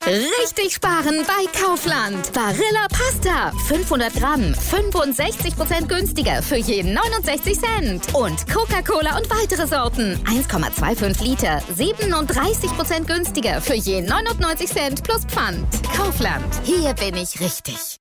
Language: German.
Richtig sparen bei Kaufland. Barilla Pasta. 500 Gramm. 65% günstiger für je 69 Cent. Und Coca-Cola und weitere Sorten. 1,25 Liter. 37% günstiger für je 99 Cent plus Pfand. Kaufland. Hier bin ich richtig.